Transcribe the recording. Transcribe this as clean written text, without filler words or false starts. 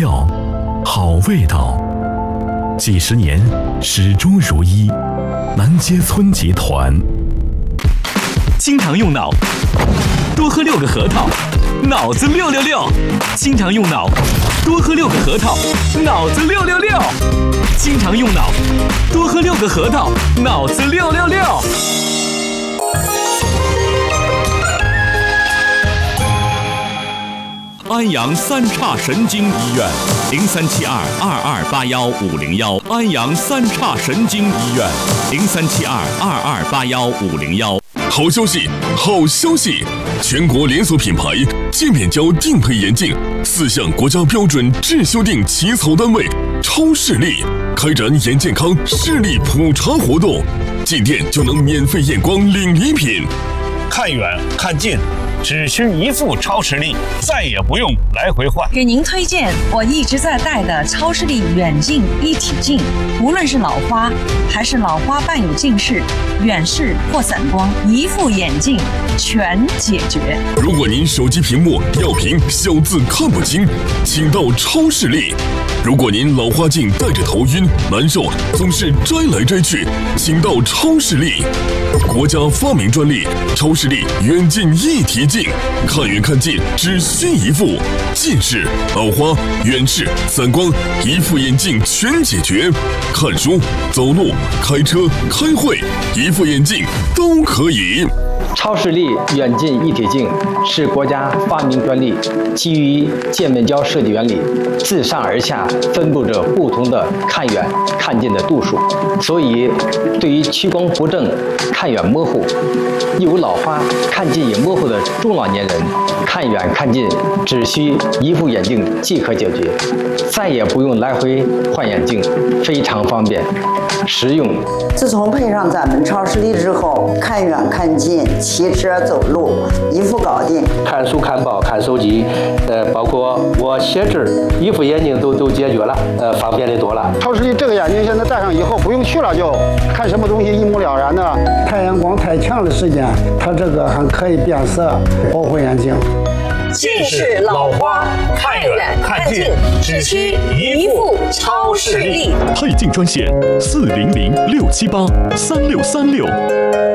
料，好味道。几十年始终如一，南街村集团。 经常用脑，多喝6个核桃，脑子666。经常用脑，多喝6个核桃，脑子666。经常用脑，多喝6个核桃，脑子666。安阳三岔神经医院，0372228151，安阳三岔神经医院，0372228151。 好消息，好消息！全国连锁品牌界面胶定配眼镜4项国家标准质修订起草单位超视力开展眼健康视力普查活动，进店就能免费验光领礼品。 看远看近，只需一副超视力，再也不用来回换。 给您推荐我一直在戴的超视力远近一体镜，无论是老花还是老花伴有近视、远视或散光，一副眼镜全解决。 如果您手机屏幕要屏小字看不清，请到超视力。如果您老花镜戴着头晕难受，总是摘来摘去，请到超视力。国家发明专利超视力远近一体镜，看远看近只需一副，近视、老花、远视、散光，一副眼镜全解决。看书、走路、开车、开会，一副眼镜都可以。 超视力远近一体镜是国家发明专利，基于界面胶设计原理，自上而下分布着不同的看远看近的度数，所以对于屈光不正、看远模糊、有老花、看近也模糊的中老年人，看远看近只需一副眼镜即可解决，再也不用来回换眼镜，非常方便实用。 自从配上咱们超视力之后，看远看近、骑车走路一副搞定。 看书、看报、看手机，包括我写字，一副眼镜都解决了，方便的多了。 超视力这个眼镜现在戴上以后不用去了，就看什么东西一目了然的。太阳光太强的时间，它这个还可以变色，保护眼睛。 近视、老花，看远看近，只需一副超视力。 配镜专线：400-678-3636。